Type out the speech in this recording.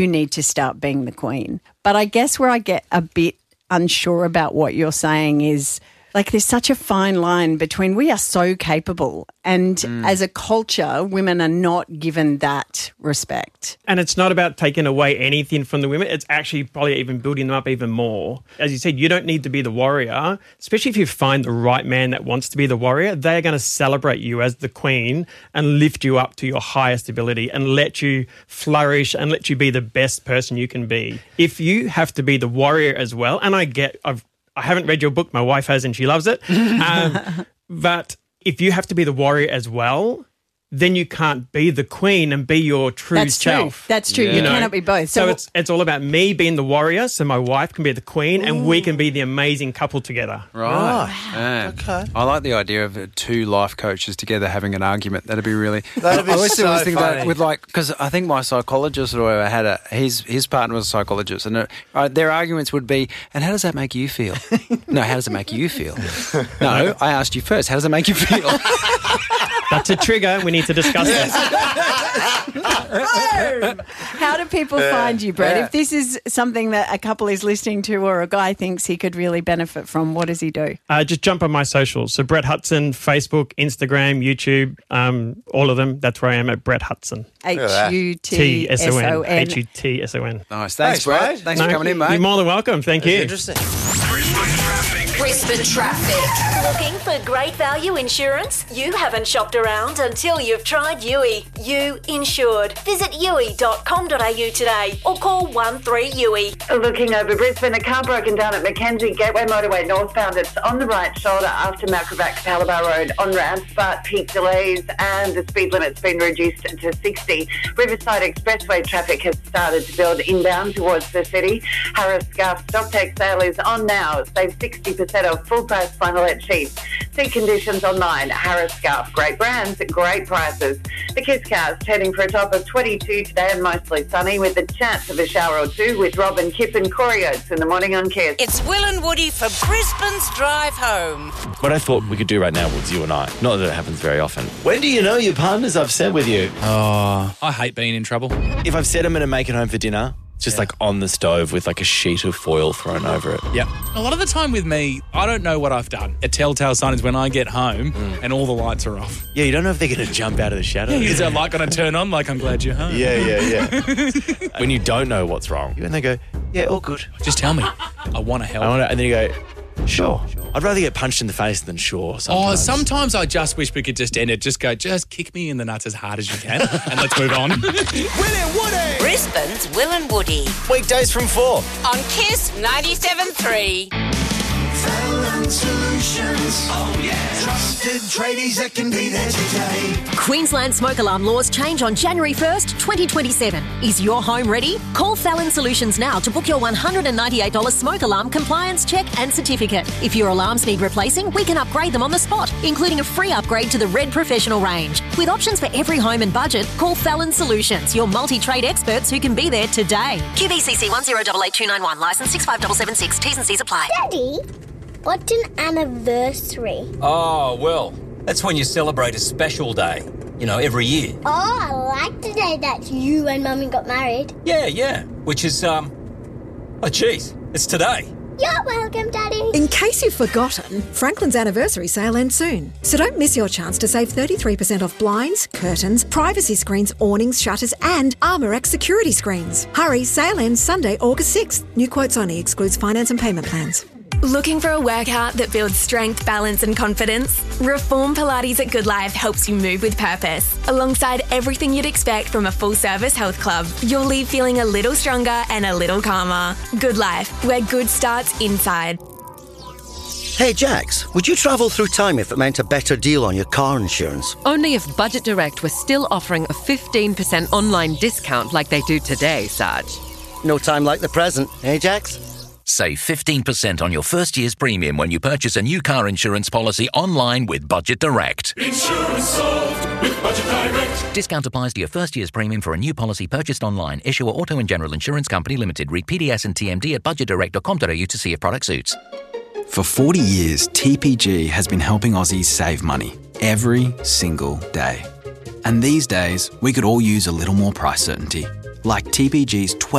you need to start being the queen. But I guess where I get a bit unsure about what you're saying is, like, there's such a fine line between we are so capable and as a culture, women are not given that respect. And it's not about taking away anything from the women. It's actually probably even building them up even more. As you said, you don't need to be the warrior, especially if you find the right man that wants to be the warrior. They're going to celebrate you as the queen and lift you up to your highest ability and let you flourish and let you be the best person you can be. If you have to be the warrior as well, and I haven't read your book. My wife has and she loves it. But if you have to be the warrior as well, then you can't be the queen and be your true self. That's true. Yeah. You cannot be both. So it's all about me being the warrior so my wife can be the queen and we can be the amazing couple together. Right. Wow. Okay. I like the idea of two life coaches together having an argument. That'd be really... That'd be I always so think funny. that with because I think my psychologist or whoever had his partner was a psychologist and their arguments would be, and how does that make you feel? No, how does it make you feel? No, I asked you first, how does it make you feel? That's a trigger. We need to discuss this. How do people find you, Brett? If this is something that a couple is listening to or a guy thinks he could really benefit from, what does he do? Just jump on my socials. So Brett Hudson, Facebook, Instagram, YouTube, all of them. That's where I am at Brett Hudson. Hutson. Hutson. Nice. Thanks, Brett. Thanks for coming in, mate. You're more than welcome. Thank you. Interesting. Brisbane Traffic. Looking for great value insurance? You haven't shopped around until you've tried Yui. You insured. Visit yui.com.au today or call 13-YUI. Looking over Brisbane, a car broken down at Mackenzie Gateway Motorway northbound. It's on the right shoulder after Malcravac Palabar Road on ramp, but peak delays and the speed limit's been reduced to 60. Riverside Expressway traffic has started to build inbound towards the city. Harris Scarf Stocktake sale is on now. Save 60% off full price flannelette sheets. See conditions online. Harris Scarf, great brands at great prices. The Kiss Cast heading for a top of 22 today and mostly sunny with a chance of a shower or two with Rob and Kip and Corey Oates in the morning on Kiss. It's Will and Woody for Brisbane's Drive Home. What I thought we could do right now was you and I. Not that it happens very often. When do you know your partner's upset with you? Oh, I hate being in trouble. If I've said I'm going to make it home for dinner, it's just like on the stove with like a sheet of foil thrown over it. Yep. A lot of the time with me, I don't know what I've done. A telltale sign is when I get home and all the lights are off. Yeah, you don't know if they're going to jump out of the shadow. Is that light going to turn on like I'm glad you're home? Yeah. When you don't know what's wrong, and they go, yeah, all good. Just tell me. I want to help. And then you go, sure. I'd rather get punched in the face than sure sometimes. Oh, sometimes I just wish we could just end it. Just kick me in the nuts as hard as you can and let's move on. Will and Woody. Brisbane's Will and Woody. Weekdays from 4. On Kiss 97.3. Fallon Solutions. Oh, yeah. Trusted tradies that can be there today. Queensland smoke alarm laws change on January 1st, 2027. Is your home ready? Call Fallon Solutions now to book your $198 smoke alarm compliance check and certificate. If your alarms need replacing, we can upgrade them on the spot, including a free upgrade to the Red Professional range. With options for every home and budget, call Fallon Solutions, your multi-trade experts who can be there today. QBCC 1088291, licence 65776, T's and C's apply. Daddy, what's an anniversary? Oh, well, that's when you celebrate a special day, every year. Oh, I like the day that you and Mummy got married. Yeah, which is, geez, it's today. You're welcome, Daddy. In case you've forgotten, Franklin's anniversary sale ends soon. So don't miss your chance to save 33% off blinds, curtains, privacy screens, awnings, shutters and ArmorX security screens. Hurry, sale ends Sunday, August 6th. New quotes only, excludes finance and payment plans. Looking for a workout that builds strength, balance and confidence? Reform Pilates at Good Life helps you move with purpose. Alongside everything you'd expect from a full-service health club, you'll leave feeling a little stronger and a little calmer. Good Life, where good starts inside. Hey Jax, would you travel through time if it meant a better deal on your car insurance? Only if Budget Direct was still offering a 15% online discount like they do today, Saj. No time like the present, eh Jax? Save 15% on your first year's premium when you purchase a new car insurance policy online with Budget Direct. Insurance solved with Budget Direct. Discount applies to your first year's premium for a new policy purchased online. Issuer Auto and General Insurance Company Limited. Read PDS and TMD at budgetdirect.com.au to see if product suits. For 40 years, TPG has been helping Aussies save money every single day. And these days, we could all use a little more price certainty. like TPG's 12